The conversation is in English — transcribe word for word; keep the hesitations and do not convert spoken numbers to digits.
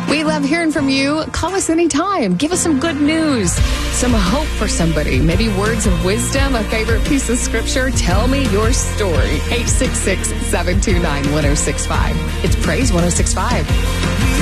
We love hearing from you. Call us anytime. Give us some good news, some hope for somebody, maybe words of wisdom, a favorite piece of scripture. Tell me your story. eight six six, seven two nine, one oh six five. It's Praise one oh six five.